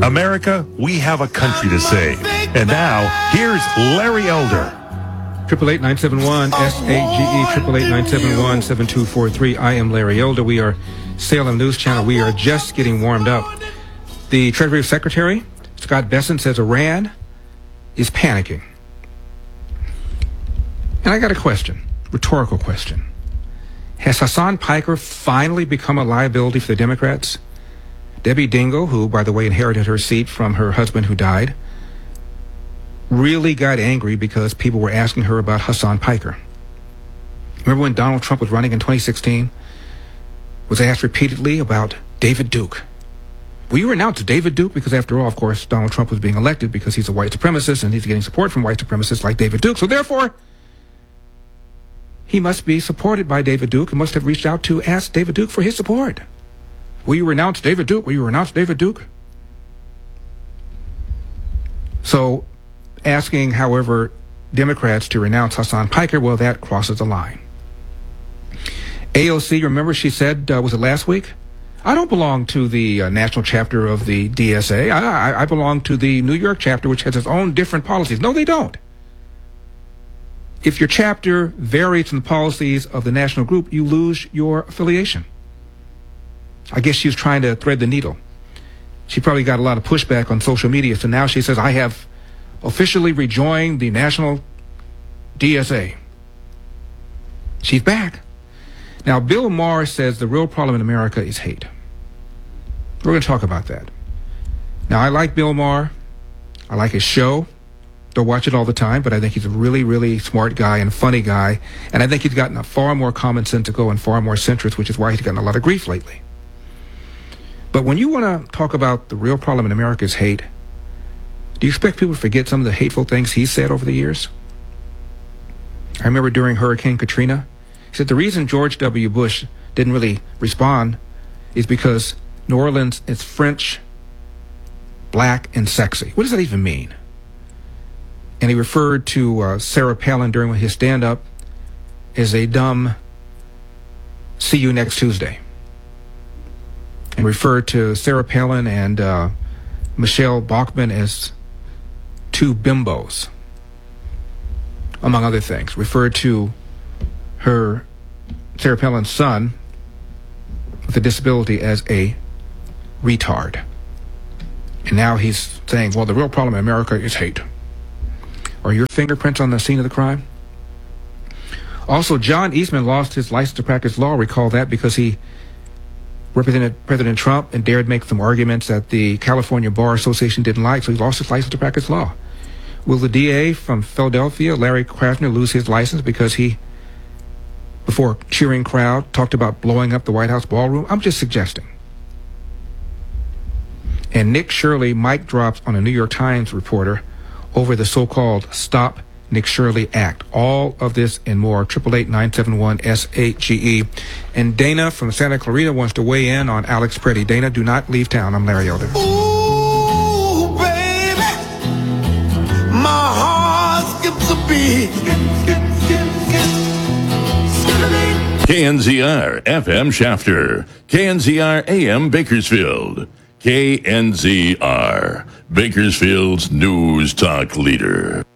America, we have a country to save. And now, here's Larry Elder. 888-971-SAGE, 888-971-7243. I am Larry Elder. We are Salem News Channel. We are just getting warmed up. The Treasury Secretary, Scott Bessent, says Iran is panicking. And I got a question, rhetorical question. Has Hassan Piker finally become a liability for the Democrats? Debbie Dingell, who, by the way, inherited her seat from her husband who died, really got angry because people were asking her about Hassan Piker. Remember when Donald Trump was running in 2016? Was asked repeatedly about David Duke. Will you renounce David Duke? Because after all, of course, Donald Trump was being elected because he's a white supremacist and he's getting support from white supremacists like David Duke. So therefore, he must be supported by David Duke and must have reached out to ask David Duke for his support. Will you renounce David Duke? Will you renounce David Duke? So asking, however, Democrats to renounce Hassan Piker, well, that crosses the line. AOC, remember she said, was it last week? I don't belong to the national chapter of the DSA. I belong to the New York chapter, which has its own different policies. No, they don't. If your chapter varies from the policies of the national group, you lose your affiliation. I guess she was trying to thread the needle. She probably got a lot of pushback on social media, so now she says, I have officially rejoined the national DSA. She's back. Now, Bill Maher says the real problem in America is hate. We're going to talk about that. Now, I like Bill Maher. I like his show. Don't watch it all the time, but I think he's a really, really smart guy and funny guy. And I think he's gotten a far more commonsensical and far more centrist, which is why he's gotten a lot of grief lately. But when you want to talk about the real problem in America is hate, do you expect people to forget some of the hateful things he said over the years? I remember during Hurricane Katrina, he said the reason George W. Bush didn't really respond is because New Orleans is French, black, and sexy. What does that even mean? And he referred to Sarah Palin during his stand-up as a dumb see you next Tuesday. And referred to Sarah Palin and Michelle Bachmann as two bimbos, among other things. Referred to Sarah Palin's son with a disability as a retard. And now he's saying, well, the real problem in America is hate. Are your fingerprints on the scene of the crime? Also, John Eastman lost his license to practice law. Recall that because he represented President Trump and dared make some arguments that the California Bar Association didn't like, so he lost his license to practice law. Will the DA from Philadelphia, Larry Krasner, lose his license because he, before a cheering crowd, talked about blowing up the White House ballroom? I'm just suggesting. And Nick Shirley mic drops on a New York Times reporter over the so-called Stop Nick Shirley Act. All of this and more. 888-971-SAGE. And Dana from Santa Clarita wants to weigh in on Alex Preddy. Dana, do not leave town. I'm Larry Elder. Ooh, baby, my heart skips a beat. KNZR FM Shafter, KNZR AM Bakersfield, KNZR, Bakersfield's News Talk Leader.